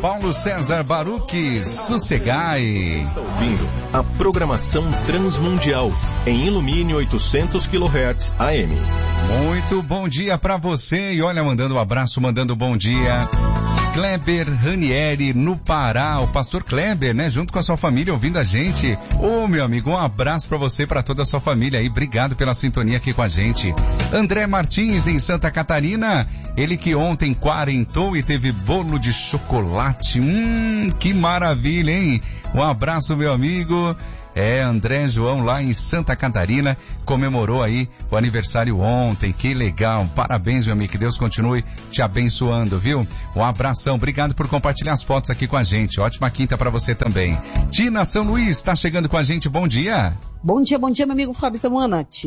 Paulo César Baruch, sossegai. Está ouvindo a programação Transmundial em Ilumine 800 kHz AM. Muito bom dia para você e olha, mandando um abraço, mandando um bom dia. Kleber Ranieri, no Pará, o pastor Kleber, né, junto com a sua família, ouvindo a gente. Ô, meu amigo, um abraço para você e para toda a sua família aí, obrigado pela sintonia aqui com a gente. André Martins, em Santa Catarina, ele que ontem quarentou e teve bolo de chocolate, que maravilha, hein? Um abraço, meu amigo. André João lá em Santa Catarina, comemorou aí o aniversário ontem, que legal, parabéns, meu amigo, que Deus continue te abençoando, viu? Um abração, obrigado por compartilhar as fotos aqui com a gente, ótima quinta para você também. Tina São Luís, tá chegando com a gente, bom dia. Bom dia, meu amigo Fábio Samuanati.